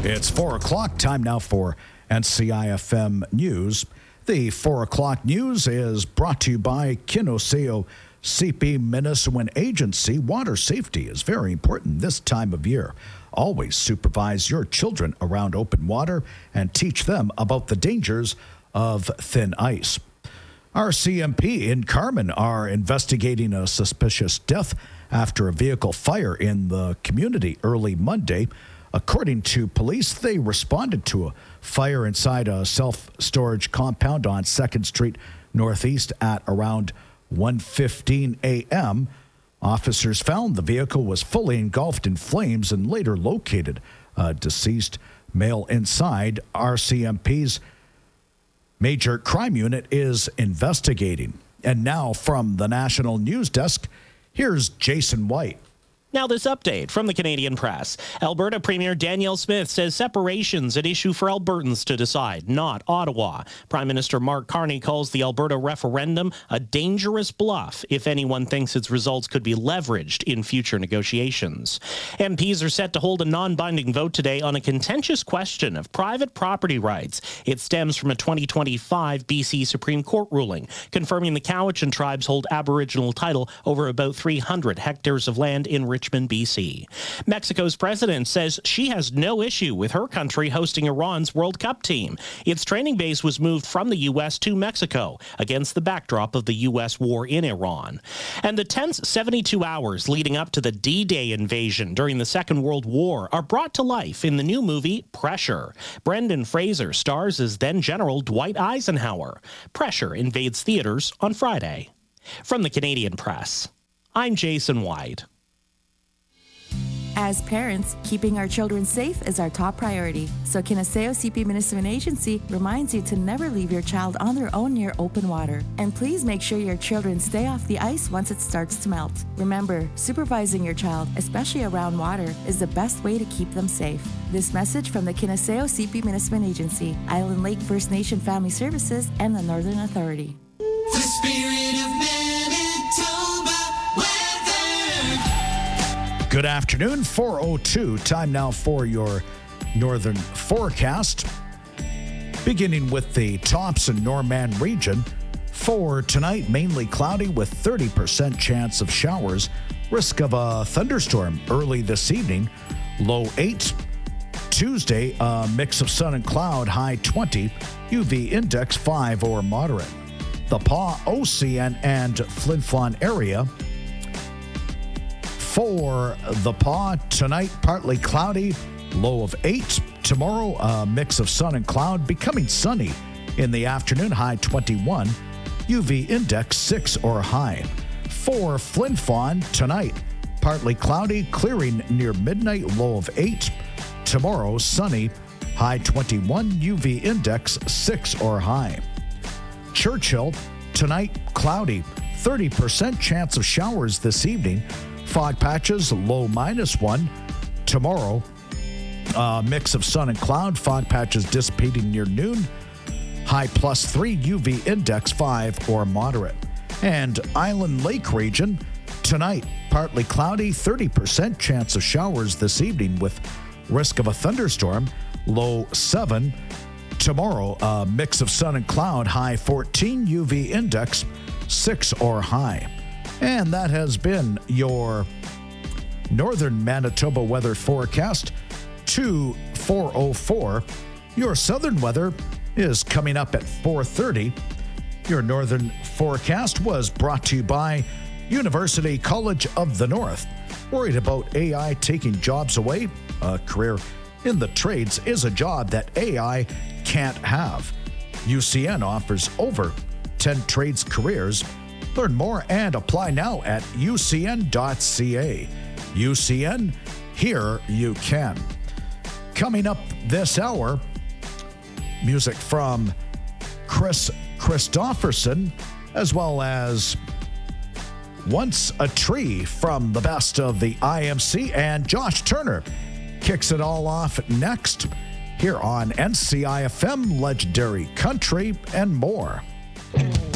It's 4 o'clock. Time now for NCIFM News. The 4 o'clock news is brought to you by Kinoseo CP Minnesota Agency. Water safety is very important this time of year. Always supervise your children around open water and teach them about the dangers of thin ice. RCMP in Carman are investigating a suspicious death after a vehicle fire in the community early Monday. According to police, they responded to a fire inside a self-storage compound on 2nd Street Northeast at around 1:15 a.m. Officers found the vehicle was fully engulfed in flames and later located a deceased male inside. RCMP's Major Crime Unit is investigating. And now from the National News Desk, here's Jason White. Now this update from the Canadian Press. Alberta Premier Danielle Smith says separation's an issue for Albertans to decide, not Ottawa. Prime Minister Mark Carney calls the Alberta referendum a dangerous bluff if anyone thinks its results could be leveraged in future negotiations. MPs are set to hold a non-binding vote today on a contentious question of private property rights. It stems from a 2025 BC Supreme Court ruling confirming the Cowichan tribes hold Aboriginal title over about 300 hectares of land in Richmond, BC. Mexico's president says she has no issue with her country hosting Iran's World Cup team. Its training base was moved from the U.S. to Mexico against the backdrop of the U.S. war in Iran. And the tense 72 hours leading up to the D-Day invasion during the Second World War are brought to life in the new movie Pressure. Brendan Fraser stars as then General Dwight Eisenhower. Pressure invades theaters on Friday. From the Canadian Press, I'm Jason White. As parents, keeping our children safe is our top priority. So Kinoseo CP Minnesota Agency reminds you to never leave your child on their own near open water. And please make sure your children stay off the ice once it starts to melt. Remember, supervising your child, especially around water, is the best way to keep them safe. This message from the Kinoseo CP Minnesota Agency, Island Lake First Nation Family Services, and the Northern Authority. The spirit of Manitoba weather. Good afternoon, 4:02. Time now for your northern forecast. Beginning with the Thompson Norman region. For tonight, mainly cloudy with 30% chance of showers. Risk of a thunderstorm early this evening. Low 8. Tuesday, a mix of sun and cloud, high 20. UV index 5 or moderate. The Pas, Ocean, and Flin Flon area. For the Pas, tonight, partly cloudy, low of 8. Tomorrow, a mix of sun and cloud, becoming sunny in the afternoon, high 21. UV index 6 or high. For Flin Flon, tonight, partly cloudy, clearing near midnight, low of 8. Tomorrow, sunny, high 21. UV index 6 or high. Churchill, tonight, cloudy, 30% chance of showers this evening. Fog patches, low -1. Tomorrow, a mix of sun and cloud. Fog patches dissipating near noon. High +3, UV index 5 or moderate. And Island Lake region, tonight, partly cloudy, 30% chance of showers this evening with risk of a thunderstorm, low 7. Tomorrow, a mix of sun and cloud, high 14, UV index 6 or high. And that has been your northern Manitoba weather forecast to 4:04. Your southern weather is coming up at 4:30. Your northern forecast was brought to you by University College of the North. Worried about AI taking jobs away? A career in the trades is a job that AI can't have. UCN offers over 10 trades careers. Learn more and apply now at ucn.ca. UCN, here you can. Coming up this hour, music from Chris Christopherson, as well as Once a Tree from the best of the IMC, and Josh Turner kicks it all off next here on NCIFM, Legendary Country, and more.